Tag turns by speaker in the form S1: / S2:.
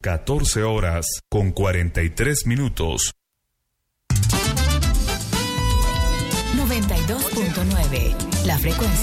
S1: 14 horas con 43 minutos.
S2: 92.9, la frecuencia